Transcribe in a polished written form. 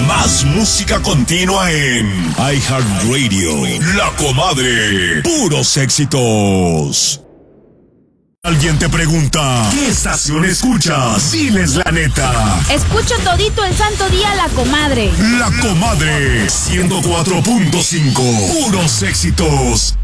Más música continua en iHeartRadio. La Comadre. Puros éxitos. Alguien te pregunta, ¿qué estación escuchas? Diles la neta. Escucho todito el santo día La Comadre. La Comadre 104.5. Puros éxitos.